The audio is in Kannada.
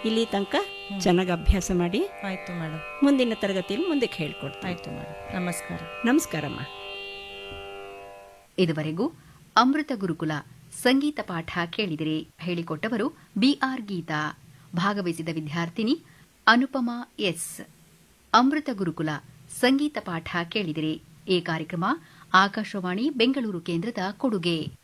ಇಲ್ಲಿ ತನಕ ಚೆನ್ನಾಗಿ ಅಭ್ಯಾಸ ಮಾಡಿ ಆಯ್ತು ಮೇಡಮ್. ಮುಂದಿನ ತರಗತಿಯಲ್ಲಿ ಮುಂದಕ್ಕೆ ಹೇಳ್ಕೊಡ್ತೀನಿ. ಆಯ್ತು ಮೇಡಮ್. ನಮಸ್ಕಾರ. ನಮಸ್ಕಾರಮ್ಮ. ಇದುವರೆಗೂ ಅಮೃತ ಗುರುಕುಲ ಸಂಗೀತ ಪಾಠ ಕೇಳಿದಿರಿ. ಹೇಳಿಕೊಟ್ಟವರು ಬಿಆರ್ ಗೀತಾ. ಭಾಗವಹಿಸಿದ ವಿದ್ಯಾರ್ಥಿನಿ ಅನುಪಮಾ ಎಸ್. ಅಮೃತ ಗುರುಕುಲ ಸಂಗೀತ ಪಾಠ ಕೇಳಿದಿರಿ. ಈ ಕಾರ್ಯಕ್ರಮ ಆಕಾಶವಾಣಿ ಬೆಂಗಳೂರು ಕೇಂದ್ರದ ಕೊಡುಗೆ.